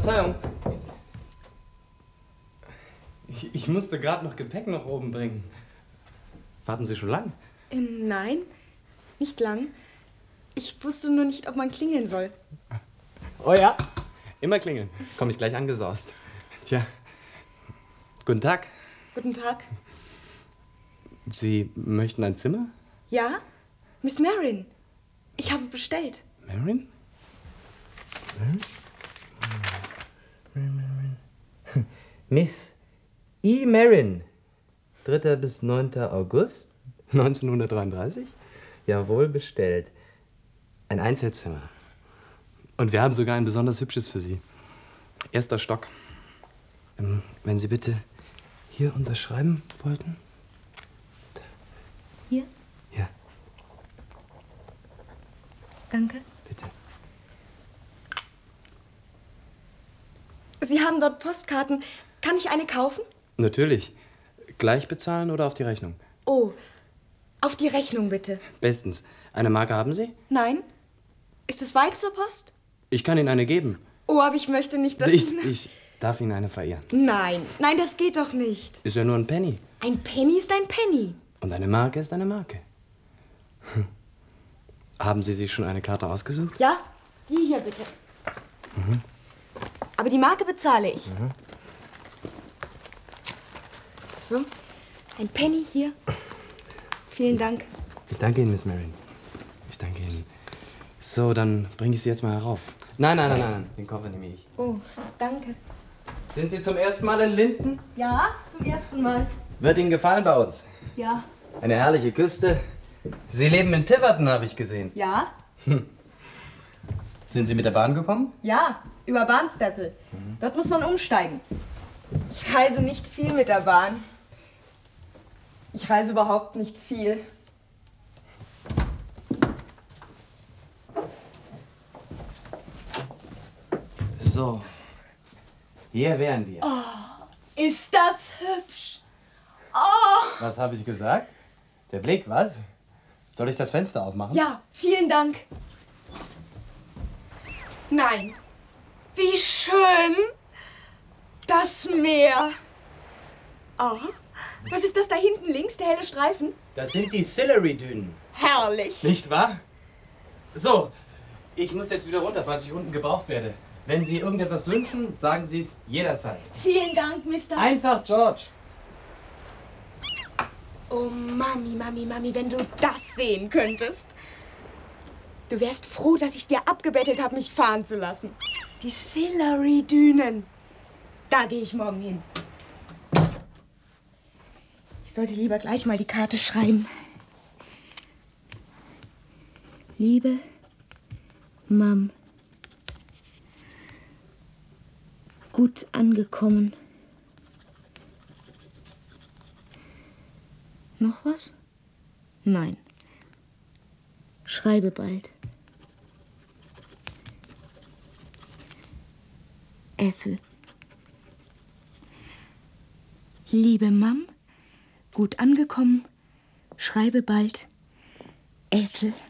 Verzeihung. Ich musste gerade noch Gepäck nach oben bringen. Warten Sie schon lang? Nein, nicht lang. Ich wusste nur nicht, ob man klingeln soll. Oh ja, immer klingeln. Komm ich gleich angesaust. Tja, guten Tag. Guten Tag. Sie möchten ein Zimmer? Ja, Miss Marin. Ich habe bestellt. Marin? Miss E. Marin. 3. bis 9. August 1933? Jawohl, bestellt. Ein Einzelzimmer. Und wir haben sogar ein besonders hübsches für Sie. 1. Stock. Wenn Sie bitte hier unterschreiben wollten. Hier? Ja, Danke. bitte. Sie haben dort Postkarten. Kann ich eine kaufen? Natürlich. Gleich bezahlen oder auf die Rechnung? Oh, auf die Rechnung bitte. Bestens. Eine Marke haben Sie? Nein? Ist es weit zur Post? Ich kann Ihnen eine geben. Oh, aber ich möchte nicht, dass... Ich darf Ihnen eine verehren. Nein, nein, das geht doch nicht. Ist ja nur ein Penny. Ein Penny ist ein Penny. Und eine Marke ist eine Marke. Haben Sie sich schon eine Karte ausgesucht? Ja, die hier bitte. Aber die Marke bezahle ich. So, ein Penny hier. Vielen Dank. Ich danke Ihnen, Miss Marin. Ich danke Ihnen. So, dann bringe ich Sie jetzt mal herauf. Nein. Den Koffer nehme ich. Oh, danke. Sind Sie zum ersten Mal in Linden? Ja, zum ersten Mal. Wird Ihnen gefallen bei uns? Ja. Eine herrliche Küste. Sie leben in Tiverton, habe ich gesehen. Ja? Sind Sie mit der Bahn gekommen? Ja, über Barnstaple. Dort muss man umsteigen. Ich reise nicht viel mit der Bahn. Ich reise überhaupt nicht viel. So. Hier wären wir. Ist das hübsch? Oh! Was habe ich gesagt? Der Blick, was? Soll ich das Fenster aufmachen? Ja, vielen Dank. Nein. Wie schön. Das Meer. Oh, was ist das da hinten links, der helle Streifen? Das sind die Sillery-Dünen. Herrlich. Nicht wahr? So, ich muss jetzt wieder runter, falls ich unten gebraucht werde. Wenn Sie irgendetwas wünschen, sagen Sie es jederzeit. Vielen Dank, Mr. Einfach, George. Oh, Mami, wenn du das sehen könntest. Du wärst froh, dass ich dir abgebettelt habe, mich fahren zu lassen. Die Sillery-Dünen. Da gehe ich morgen hin. Ich sollte lieber gleich mal die Karte schreiben. Liebe Mom. Gut angekommen. Noch was? Nein. Schreibe bald. Ethel. Liebe Mom, gut angekommen. Schreibe bald. Ethel.